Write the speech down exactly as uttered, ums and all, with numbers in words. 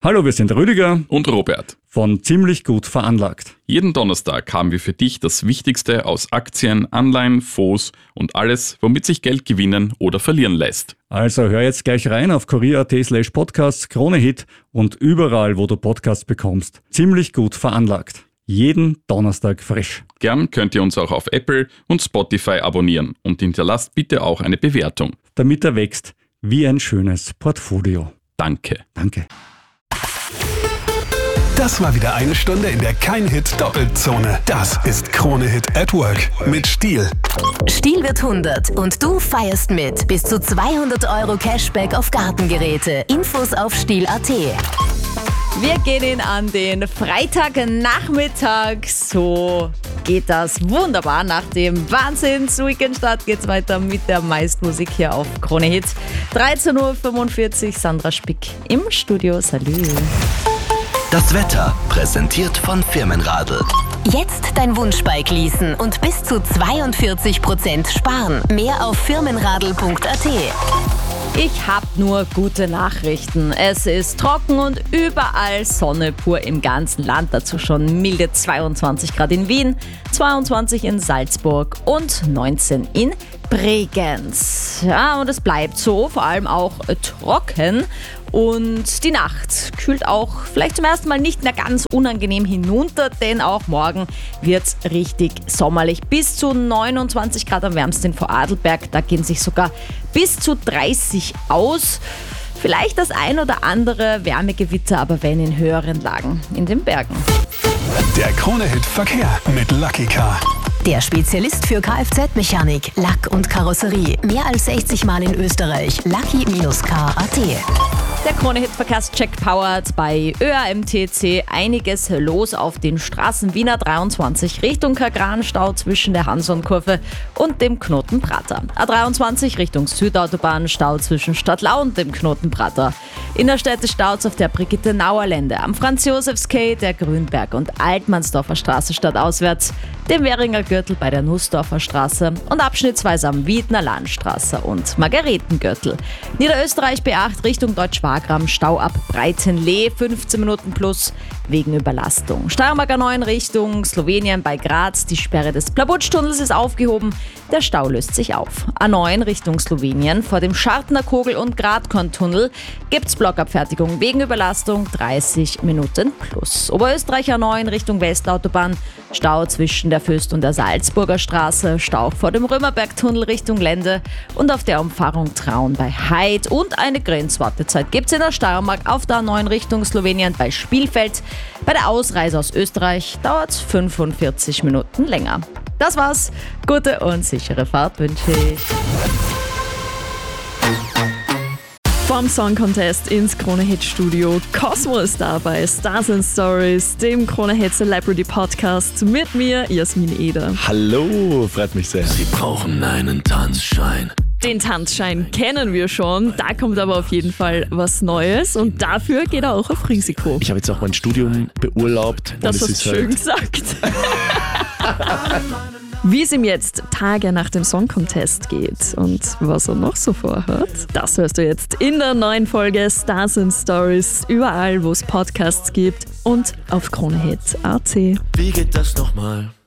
Hallo, wir sind Rüdiger und Robert von Ziemlich gut veranlagt. Jeden Donnerstag haben wir für dich das Wichtigste aus Aktien, Anleihen, Fonds und alles, womit sich Geld gewinnen oder verlieren lässt. Also hör jetzt gleich rein auf kurier.at slash podcasts, Kronehit und überall, wo du Podcasts bekommst. Ziemlich gut veranlagt. Jeden Donnerstag frisch. Gern könnt ihr uns auch auf Apple und Spotify abonnieren und hinterlasst bitte auch eine Bewertung. Damit er wächst wie ein schönes Portfolio. Danke. Danke. Das war wieder eine Stunde in der Kein-Hit-Doppelzone. Das ist Krone-Hit at Work mit Stihl. Stihl wird hundert und du feierst mit. Bis zu zweihundert Euro Cashback auf Gartengeräte. Infos auf stihl punkt at. Wir gehen in an den Freitagnachmittag. So geht das wunderbar. Nach dem Wahnsinns-Weekend-Start geht's weiter mit der meisten Musik hier auf Krone Hit. dreizehn Uhr fünfundvierzig, Sandra Spick im Studio. Salü. Das Wetter präsentiert von Firmenradl. Jetzt dein Wunschbike leasen und bis zu zweiundvierzig Prozent sparen. Mehr auf firmenradl punkt at. Ich hab nur gute Nachrichten. Es ist trocken und überall Sonne pur im ganzen Land. Dazu schon milde zweiundzwanzig Grad in Wien, zweiundzwanzig in Salzburg und neunzehn in Bregenz. Ja, und es bleibt so, vor allem auch trocken. Und die Nacht kühlt auch vielleicht zum ersten Mal nicht mehr ganz unangenehm hinunter, denn auch morgen wird's richtig sommerlich. Bis zu neunundzwanzig Grad am wärmsten in Vorarlberg, da gehen sich sogar bis zu dreißig aus. Vielleicht das ein oder andere Wärmegewitter, aber wenn in höheren Lagen, in den Bergen. Der Krone-Hit Verkehr mit Lucky Car. Der Spezialist für Kfz-Mechanik, Lack und Karosserie. Mehr als sechzig Mal in Österreich. Lucky Car punkt at. Der Krone-Hit-Verkehrscheck powered bei Ö A M T C. Einiges los auf den Straßen. Wiener dreiundzwanzig Richtung Kagran-Stau zwischen der Hanson-Kurve und dem Knotenprater. A dreiundzwanzig Richtung Südautobahn, Stau zwischen Stadtlau und dem Knotenprater. Innerstädte Staus auf der Brigitte-Nauer-Lände. Am Franz-Josefs-Quai, der Grünberg- und Altmannsdorfer Straße stadtauswärts. Dem Währinger Gürtel bei der Nussdorfer Straße und abschnittsweise am Wiedner Landstraße und Margaretengürtel. Niederösterreich B acht Richtung Deutsch-Wagram, Stau ab Breitenlee, fünfzehn Minuten plus wegen Überlastung. Steiermark A neun Richtung Slowenien bei Graz, die Sperre des Plabutsch-Tunnels ist aufgehoben, der Stau löst sich auf. A neun Richtung Slowenien, vor dem Schartner Kogel- und Gradkorn-Tunnel gibt's Blockabfertigung wegen Überlastung, dreißig Minuten plus. Oberösterreich A neun Richtung Westautobahn, Stau zwischen der Föst und der Salzburger Straße, Stau vor dem Römerbergtunnel Richtung Lende und auf der Umfahrung Traun bei Heid und eine Grenzwartezeit gibt's in der Steiermark auf der A neun Richtung Slowenien bei Spielfeld. Bei der Ausreise aus Österreich dauert's fünfundvierzig Minuten länger. Das war's. Gute und sichere Fahrt wünsche ich. Vom Song Contest ins Krone-Hit Studio. Cosmo ist da bei Stars and Stories, dem Krone-Hit Celebrity Podcast mit mir, Jasmin Eder. Hallo, freut mich sehr. Sie brauchen einen Tanzschein. Den Tanzschein kennen wir schon, da kommt aber auf jeden Fall was Neues und dafür geht er auch auf Risiko. Ich habe jetzt auch mein Studium beurlaubt. Das und es hast ist du schön halt gesagt. Wie es ihm jetzt Tage nach dem Song Contest geht und was er noch so vorhat, das hörst du jetzt in der neuen Folge Stars and Stories, überall wo es Podcasts gibt und auf Kronehit punkt at. Wie geht das nochmal?